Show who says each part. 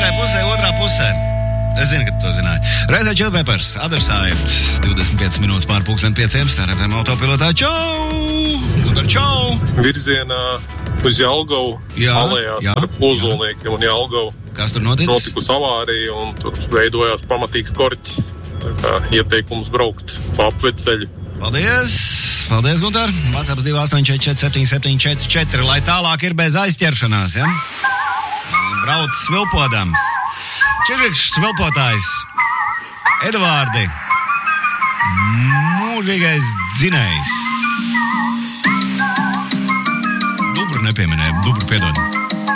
Speaker 1: otrā pusē. Es zinu, ka tu to zināji. Reizē Čilpēpers, adresā ir 25 minūtes pār 5:00. Starpēm autopilotā. Čau! Gunter, čau!
Speaker 2: Virzienā uz Jelgavu, alējās starp Ozolniekiem un Jelgavu.
Speaker 1: Kas tur noticis?
Speaker 2: Notikusi avārija un tur veidojās pamatīgs korķis. Tā kā ieteikums braukt pa apveceļu.
Speaker 1: Paldies, Gunter. WhatsApp 2844774, lai tālāk ir bez aizķeršanās, ja? Brauc svilpodams. Čižikšs svilpotājs. Edvārdi. Mūžīgais dzinējs. Dubru nepieminēja. Dubru piedod.